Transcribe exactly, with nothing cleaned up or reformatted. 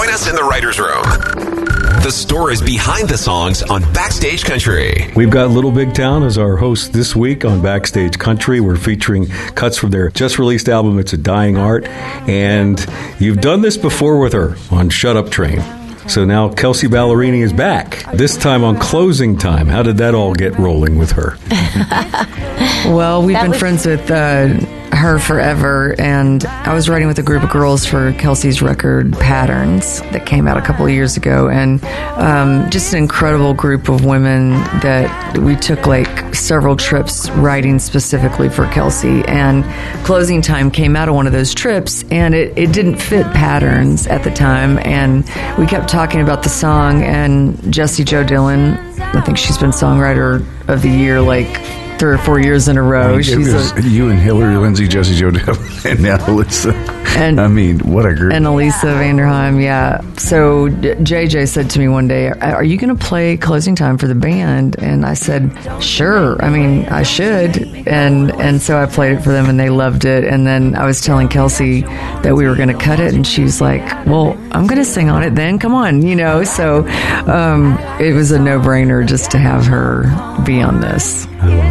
Join us in the writer's room. The stories behind the songs on Backstage Country. We've got Little Big Town as our host this week on Backstage Country. We're featuring cuts from their just-released album, It's a Dying Art. And you've done this before with her on Shut Up Train. So now Kelsea Ballerini is back, this time on Closing Time. How did that all get rolling with her? Well, we've That been was- friends with uh, her forever, and I was writing with a group of girls for Kelsey's record Patterns that came out a couple of years ago, and um, just an incredible group of women that we took like several trips writing specifically for Kelsea, and Closing Time came out of one of those trips, and it, it didn't fit Patterns at the time, and we kept talking about the song, and Jessie Jo Dillon, I think she's been Songwriter of the Year like three or four years in a row. It She's was a, you and Hillary Lindsay, Jessie Jo Dillon, and now Alyssa. And- I mean, what a group. and Elisa Vanderheim, yeah. So J J said to me one day, "Are you going to play Closing Time for the band?" And I said, "Sure. I mean, I should." And and so I played it for them, and they loved it. And then I was telling Kelsea that we were going to cut it, and she was like, "Well, I'm going to sing on it then. Come on, you know." So um, it was a no-brainer just to have her be on this.